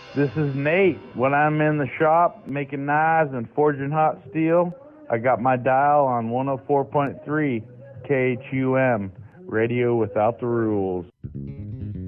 This is Nate. When I'm in the shop making knives and forging hot steel, I got my dial on 104.3 KHUM, radio without the rules.